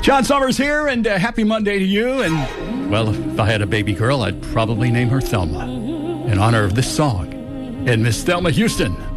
John Summers here, and happy Monday to you. And, well, if I had a baby girl, I'd probably name her Thelma in honor of this song and Miss Thelma Houston.